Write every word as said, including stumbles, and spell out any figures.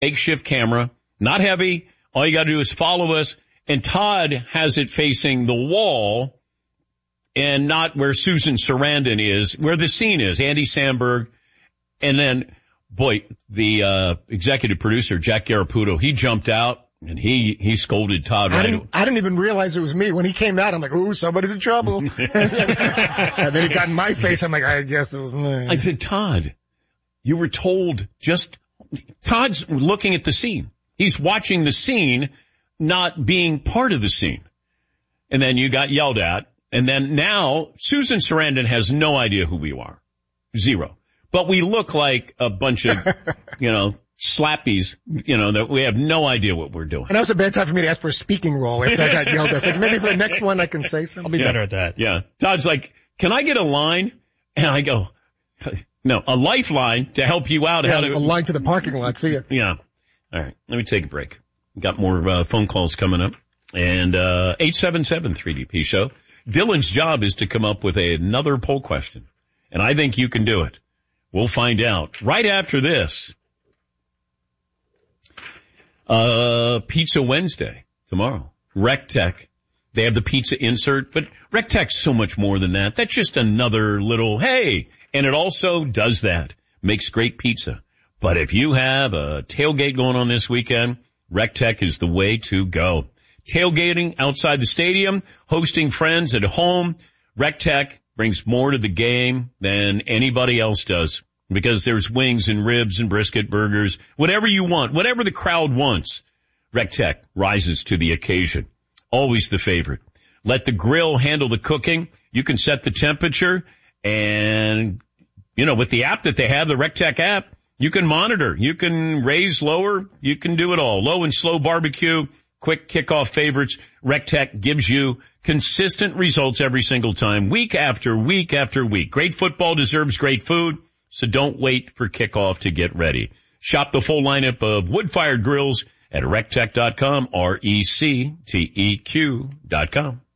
makeshift camera, not heavy. All you got to do is follow us. And Todd has it facing the wall and not where Susan Sarandon is, where the scene is, Andy Samberg. And then, boy, the uh executive producer, Jack Garaputo, he jumped out and he he scolded Todd. I right didn't, I didn't even realize it was me. When he came out, I'm like, ooh, somebody's in trouble. And then he got in my face. I'm like, I guess it was me. I said, Todd, you were told just, Todd's looking at the scene. He's watching the scene, not being part of the scene. And then you got yelled at. And then now Susan Sarandon has no idea who we are. Zero. But we look like a bunch of, you know, slappies, you know, that we have no idea what we're doing. And that was a bad time for me to ask for a speaking role after I got yelled at. Like, maybe for the next one I can say something. I'll be yeah. better at that. Yeah. Todd's like, can I get a line? And I go, no, a lifeline to help you out. Yeah, how to, a line to the parking lot. See ya. Yeah. All right. Let me take a break. We've got more uh, phone calls coming up. And uh eight seven seven three D P show. Dylan's job is to come up with a, another poll question. And I think you can do it. We'll find out right after this. Uh, Pizza Wednesday tomorrow. RecTech. They have the pizza insert, but RecTech's so much more than that. That's just another little, hey, and it also does that. Makes great pizza. But if you have a tailgate going on this weekend, RecTech is the way to go. Tailgating outside the stadium, hosting friends at home, RecTech brings more to the game than anybody else does because there's wings and ribs and brisket burgers, whatever you want, whatever the crowd wants. RecTech rises to the occasion. Always the favorite. Let the grill handle the cooking. You can set the temperature and, you know, with the app that they have, the RecTech app, you can monitor. You can raise, lower. You can do it all. Low and slow barbecue. Quick kickoff favorites. RecTech gives you consistent results every single time, week after week after week. Great football deserves great food, so don't wait for kickoff to get ready. Shop the full lineup of wood-fired grills at rectech dot com, R E C T E Q dot com.